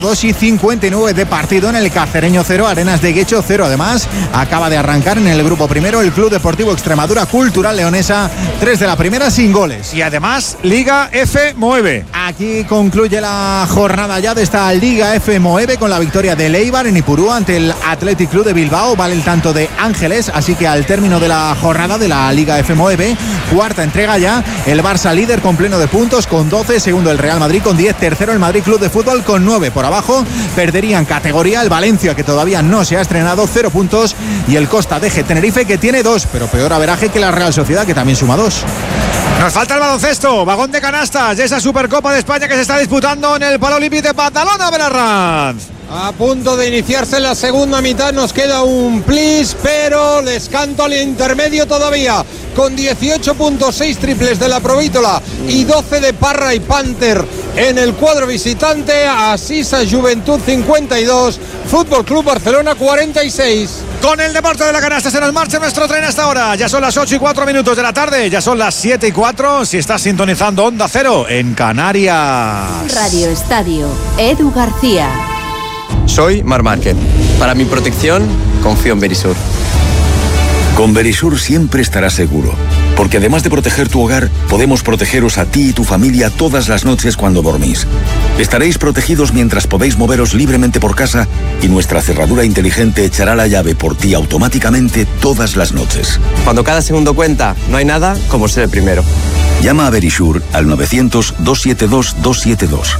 2:59 de partido en el Cacereño 0, Arenas de Guecho 0. Además, acaba de arrancar en el grupo primero el Club Deportivo Extremadura Cultural Leonesa, 3 de la primera sin goles. Y además, Liga F9. Aquí concluye la jornada ya de esta Liga F9 con la victoria de Eibar en Ipurúa ante el Athletic Club de Bilbao. Vale el tanto de Ángeles, así que al término de la jornada de la Liga F9, cuarta entrega ya, el Barça líder con pleno de puntos con 12, segundo el Real Madrid con 10, tercero el Madrid Club de Fútbol con 9. Por abajo perderían categoría el Valencia, que todavía no se ha estrenado, 0 puntos, y el Costa de Tenerife, que tiene 2, pero peor averaje que la Real Sociedad, que también suma 2. Nos falta el baloncesto, vagón de canastas de esa Supercopa de España que se está disputando en el Palau Olímpic de Badalona, Belarranz. A punto de iniciarse la segunda mitad, nos queda un plis, pero les canto al intermedio todavía, con 18.6 triples de la Provítola y 12 de Parra y Panther en el cuadro visitante. Asisa Juventud 52, Fútbol Club Barcelona 46. Con el deporte de la canasta se nos marcha nuestro tren hasta ahora. Ya son las 8:04 de la tarde, ya son las 7:04 si estás sintonizando Onda Cero en Canarias. Radio Estadio, Edu García. Soy Marc Márquez. Para mi protección, confío en Verisur. Con Verisur siempre estarás seguro, porque además de proteger tu hogar, podemos protegeros a ti y tu familia todas las noches cuando dormís. Estaréis protegidos mientras podéis moveros libremente por casa y nuestra cerradura inteligente echará la llave por ti automáticamente todas las noches. Cuando cada segundo cuenta, no hay nada como ser el primero. Llama a Verisur al 900-272-272.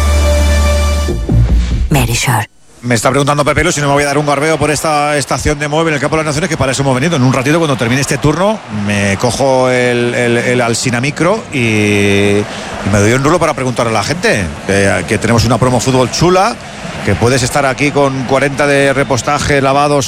Verisur. Me está preguntando Pepelu si no me voy a dar un garbeo por esta estación de móvil en el Campo de las Naciones, que para eso hemos venido. En un ratito, cuando termine este turno, me cojo el Alsina Micro y me doy un rulo para preguntarle a la gente que tenemos una promo fútbol chula, que puedes estar aquí con 40 de repostaje, lavados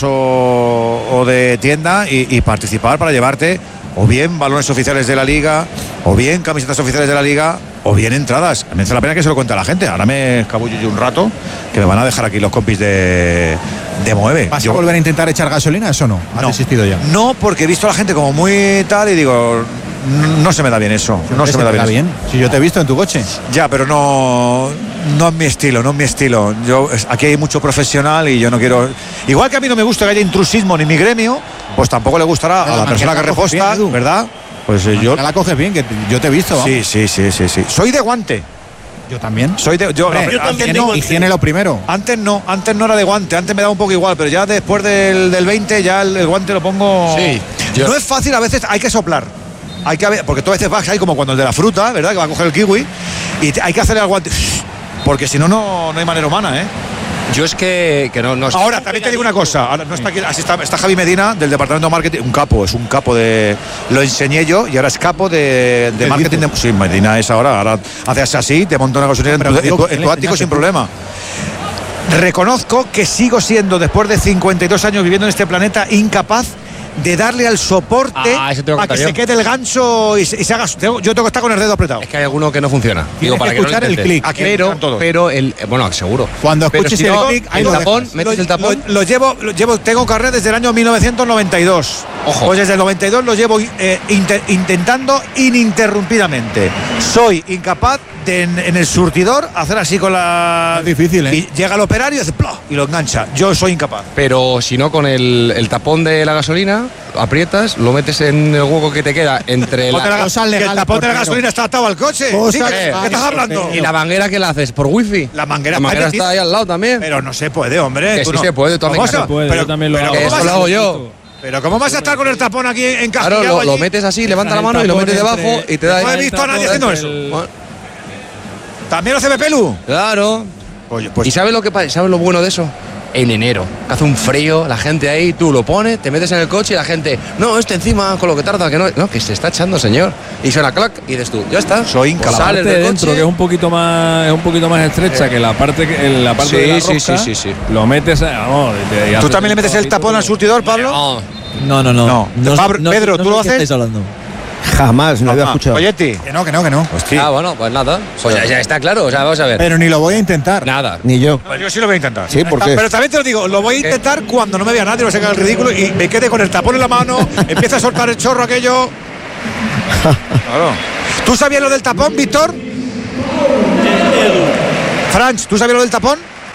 o de tienda y participar para llevarte o bien balones oficiales de la Liga, o bien camisetas oficiales de la Liga, o bien entradas. Merece la pena que se lo cuente a la gente. Ahora me escabullo yo un rato, que me van a dejar aquí los compis de Moeve. ¿Vas a volver a intentar echar gasolina? ¿Eso no? ¿Has desistido ya? No, porque he visto a la gente como muy tal y digo, no se me da bien eso. No se me da bien. Si yo te he visto en tu coche. Ya, pero no es mi estilo, no es mi estilo. Aquí hay mucho profesional y yo no quiero... Igual que a mí no me gusta que haya intrusismo ni mi gremio, pues tampoco le gustará a la persona que reposta, ¿verdad? Pues yo la coges bien, que yo te he visto. Sí. Soy de guante. Yo también. Yo también. Higiene lo primero. Antes no era de guante, antes me daba un poco igual, pero ya después del 20 ya el guante lo pongo. Sí. No es fácil, a veces hay que soplar. Porque tú a veces vas ahí como cuando el de la fruta, ¿verdad? Que va a coger el kiwi y hay que hacerle al guante, porque si no hay manera humana, ¿eh? Yo es que no. Ahora, también te digo una cosa. Ahora no está aquí, así está Javi Medina, del departamento de marketing. Es un capo de. Lo enseñé yo y ahora es capo de marketing. Sí, Medina es ahora haces así, te monta una gasolinera en tu ático sin problema. Reconozco que sigo siendo, después de 52 años viviendo en este planeta, incapaz de darle al soporte para que se quede el gancho y se haga. Yo tengo que estar con el dedo apretado. Es que hay alguno que no funciona. Digo, para que escuchar el clic. Pero bueno, seguro. Cuando escuches el clic, el tapón, metes el tapón. Tengo carnet desde el año 1992. Ojo. Pues desde el 92 lo llevo intentando ininterrumpidamente. Soy incapaz de en el surtidor hacer así con la. Es difícil, ¿eh? Y llega el operario y hace ¡plop! Y lo engancha. Yo soy incapaz. Pero si no, con el tapón de la gasolina, aprietas, lo metes en el hueco que te queda entre el tapón de la gasolina está atado al coche. ¿Sí? ¿Qué estás hablando? ¿Y la manguera que la haces? ¿Por wifi? La manguera está ahí al lado también. Pero no se puede, hombre. Que sí se puede, tú yo también lo hago. Eso lo hago yo. Pero ¿cómo vas a estar con el tapón aquí encajillado? Claro, lo metes así, levanta la mano y lo metes debajo y te da. No he visto a nadie haciendo eso. ¿También lo hace Pepelu? Claro. Oye, pues... ¿Y sabes lo bueno de eso? En enero, que hace un frío, la gente ahí, tú lo pones, te metes en el coche y la gente, no, encima, con lo que tarda, que se está echando, señor. Y suena clac y dices tú, ya está. Soy incapaz. La parte de dentro, que es un poquito más estrecha que la parte de la rosca, sí. Lo metes, vamos. ¿Tú también le metes el tapón al surtidor, Pablo? No. Pedro, ¿tú lo haces? ¿Qué estáis hablando? Jamás, no había escuchado. Oyetti. Que no. Hostia. Bueno, pues nada. Pues ya está claro, o sea, vamos a ver. Pero ni lo voy a intentar. Nada. Ni yo. Pues yo sí lo voy a intentar. Sí, ¿por qué? Pero también te lo digo, lo voy a intentar cuando no me vea nadie, no se haga el ridículo y me quede con el tapón en la mano, empieza a soltar el chorro aquello. Claro. ¿Tú sabías lo del tapón, Víctor? Franz, ¿tú sabías lo del tapón?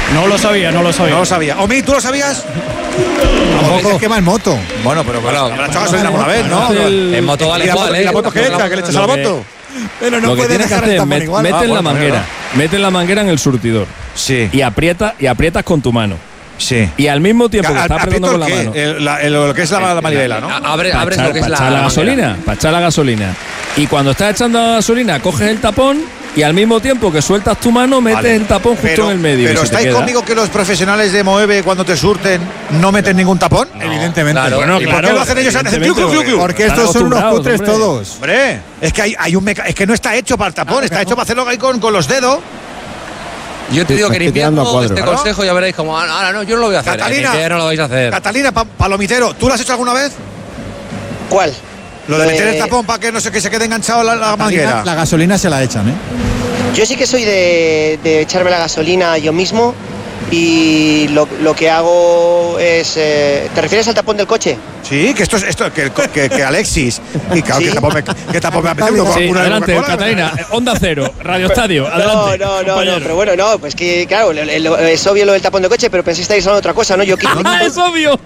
No lo sabía. No lo sabía. Omi, ¿tú lo sabías? Tampoco es que va en moto. Bueno, pero habrá echado gasolina alguna vez, ¿no? En moto vale igual, ¿Y la moto que le echas a la moto? Pero no lo que puede tienes que dejar hacer el es tapón igual. mete la manguera. Mete la manguera en el surtidor. Sí. Y aprietas con tu mano. Sí. Y al mismo tiempo que estás apretando con la mano. Lo que es la manivela, ¿no? Abres lo que es echar la gasolina. Para echar la gasolina. Y cuando estás echando la gasolina, coges el tapón y al mismo tiempo que sueltas tu mano, metes el tapón justo en el medio. Pero ¿estáis conmigo que los profesionales de Moeve, cuando te surten, no meten ningún tapón? No, evidentemente. Claro, Bueno, ¿y por qué lo hacen ellos antes? Porque estos son unos cutres todos. Hombre, es que es que no está hecho para el tapón, está hecho para hacerlo ahí con los dedos. Yo te digo que en Estoy tirando a invierno este cuadros. consejo ya veréis como, ahora no, yo no lo voy a hacer. Catalina, En invierno lo vais a hacer. Catalina, palomitero, ¿tú lo has hecho alguna vez? ¿Cuál? Lo de meter el tapón para que no sé que se quede enganchado la manguera. La gasolina se la echan, ¿eh? Yo sí que soy de echarme la gasolina yo mismo y lo que hago es... ¿Te refieres al tapón del coche? Sí, que que Alexis. Y claro, ¿Sí? ¿qué tapón me ha metido? Sí, Una de adelante, Coca-Cola. Catalina. Onda Cero, Radio Estadio. Adelante. No, pero bueno, no, pues que claro, es obvio lo del tapón del coche, pero pensé que estáis hablando de otra cosa, ¿no? Yo quito, Es obvio.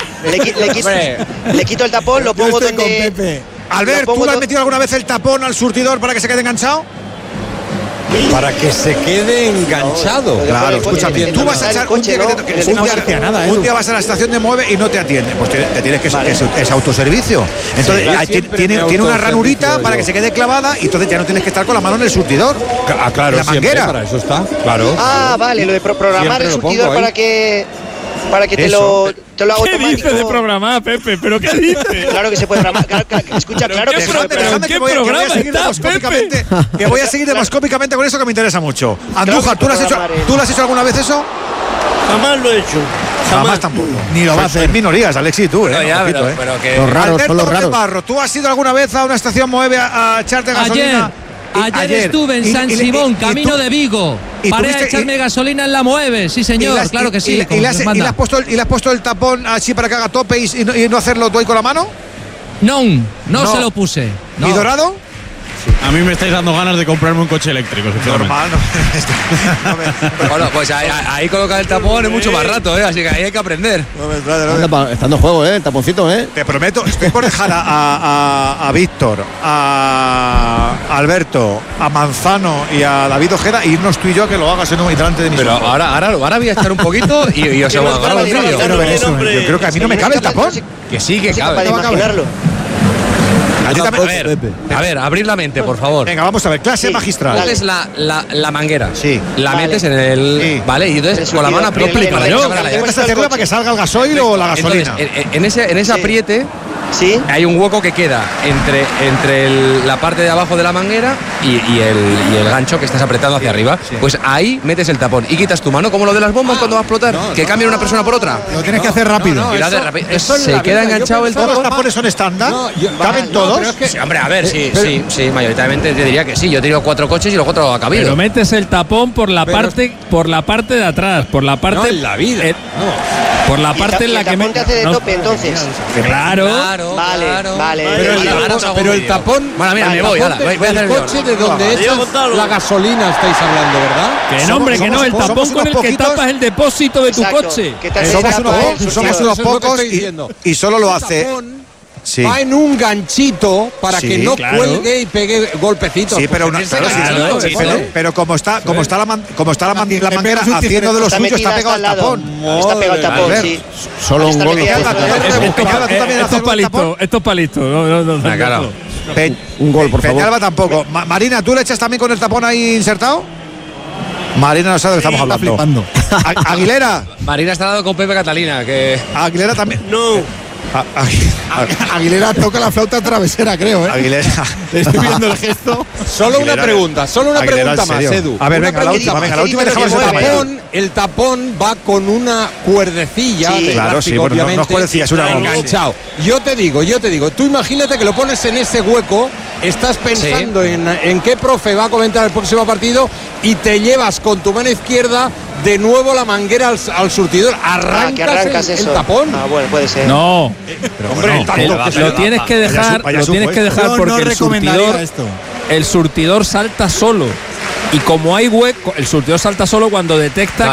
le quito el tapón, lo pongo donde... Albert, ¿tú le has metido alguna vez el tapón al surtidor para que se quede enganchado? Para que se quede enganchado. Claro, escúchame, tú vas a echar un día un día vas a la estación de Moeve y no te atiende. Pues te tienes que es autoservicio. Entonces tiene una ranurita para que se quede clavada y entonces ya no tienes que estar con la mano en el surtidor. Claro, la manguera. para eso está. Claro. Ah, vale, lo de programar el surtidor para que te lo haga ¿Qué automático. dices de programar, Pepe? ¿Pero qué dices? Claro que se puede programar. Escucha, claro que se puede programar. ¿Qué programa estás, Pepe? Que voy a seguir demoscópicamente con eso que me interesa mucho. Andújar, ¿tú lo has hecho alguna vez eso? Jamás lo he hecho. Jamás tampoco. Ni lo va a hacer. En minorías, Alexis, tú, No, ya, poquito, pero que... Los raros, Alberto son los raros. Barro, ¿tú has ido alguna vez a una estación Moeve a echarte gasolina? Ayer estuve en San Simón, camino de Vigo. Paré a echarme gasolina en la Moeve, sí señor, claro que sí. ¿Y le has puesto el tapón así para que haga tope y no hacerlo tú ahí con la mano? No se lo puse. ¿Y Dorado? A mí me estáis dando ganas de comprarme un coche eléctrico. Normal, Bueno, pues ahí colocar el tapón es mucho más rato, así que ahí hay que aprender. Está dando juego, el taponcito, Te prometo, estoy por dejar a Víctor, a Alberto, a Manzano y a David Ojeda e irnos tú y yo a que lo hagas en un delante de mis Pero ojos. ahora voy a echar un poquito y os hago el vídeo. Yo creo que a mí no me cabe el tapón. Que sí, que cabe. Para imaginarlo. A ver, abrir la mente, por favor. Venga, vamos a ver, clase magistral. Coges la manguera. Sí. La Vale. metes en el. Sí. Vale, y entonces con la mano aprietas. Tienes que hacerlo para que salga el gasoil o la gasolina. Entonces, en ese apriete Sí. hay un hueco que queda entre la parte de abajo de la manguera y el gancho que estás apretando hacia arriba. Pues ahí metes el tapón y quitas tu mano, como lo de las bombas cuando va a explotar, que cambia una persona por otra. Lo tienes que hacer rápido. Y lo haces rápido. Se queda enganchado el ¿Todos los tapón. tapones son estándar? ¿Caben todos? Sí, hombre, a ver, sí, mayoritariamente te diría que sí. Yo he tenido 4 coches y los 4 ha cabido. Pero metes el tapón por la parte de atrás, por la parte. No, en la vida. Por la parte en la que te hace de tope, entonces. Claro. Vale. Pero el tapón. Bueno, mira, me voy. Voy a hacer el coche de donde echas la gasolina estáis hablando, ¿verdad? Que no, hombre, que no. El tapón con el que tapas el depósito de tu coche. Somos unos pocos y solo lo hace. Sí. Va en un ganchito para Sí, que no claro. cuelgue y pegue golpecitos. Sí, pero, Pues claro, ese sí, ganchito, sí, pero como está la manguera haciendo de lo suyo, está pegado al tapón. Está pegado al tapón, sí. Solo un gol. Esto es palito. No, claro. Un gol, por favor. Peñalba tampoco. Marina, ¿tú le echas también con el tapón ahí insertado? Marina no sabe de lo que estamos hablando. Aguilera. Marina está dando con Pepe Catalina, que. Aguilera también. No. Aguilera toca la flauta travesera, creo, Aguilera. Estoy viendo el gesto. Solo una pregunta Aguilera, más, ¿en serio? Edu. A ver, Una venga, la última y dejamos el tapón. El tapón va con una cuerdecilla de claro, sí, plástico, bueno, no obviamente, cuerdecilla, es una goma. enganchado. Yo te digo, tú imagínate que lo pones en ese hueco, estás pensando en qué profe va a comentar el próximo partido y te llevas con tu mano izquierda de nuevo la manguera al surtidor. Arrancas el tapón. Bueno, puede ser. No. Hombre, Lo tienes que dejar porque el surtidor salta solo. Y como hay hueco, el surtidor salta solo cuando detecta